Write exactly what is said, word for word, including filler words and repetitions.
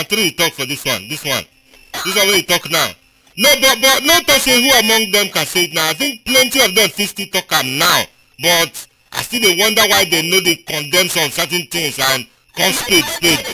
three talk for this one. This one. This one where you talk now. No, but, but no person who among them can say it now. I think plenty of them fit still talk am now. But I still dey wonder why they know they condemn some certain things and come spade spade.